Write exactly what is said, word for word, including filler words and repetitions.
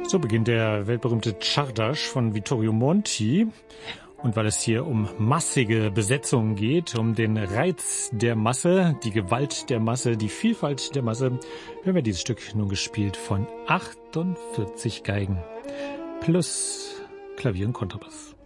So beginnt der weltberühmte Czardas von Vittorio Monti. Und weil es hier um massige Besetzungen geht, um den Reiz der Masse, die Gewalt der Masse, die Vielfalt der Masse, hören wir dieses Stück nun gespielt von achtundvierzig Geigen plus Klavier und Kontrabass.